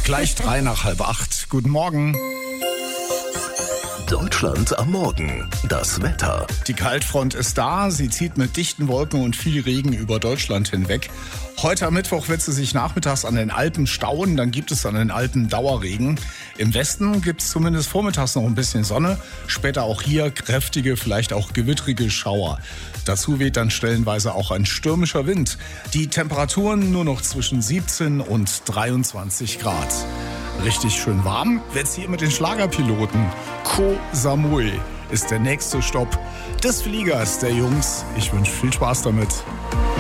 Gleich 7:03. Guten Morgen. Deutschland am Morgen. Das Wetter. Die Kaltfront ist da. Sie zieht mit dichten Wolken und viel Regen über Deutschland hinweg. Heute am Mittwoch wird sie sich nachmittags an den Alpen stauen. Dann gibt es an den Alpen Dauerregen. Im Westen gibt es zumindest vormittags noch ein bisschen Sonne. Später auch hier kräftige, vielleicht auch gewittrige Schauer. Dazu weht dann stellenweise auch ein stürmischer Wind. Die Temperaturen nur noch zwischen 17 und 23 Grad. Richtig schön warm wird's hier mit den Schlagerpiloten. Koh Samui ist der nächste Stopp des Fliegers der Jungs. Ich wünsche viel Spaß damit.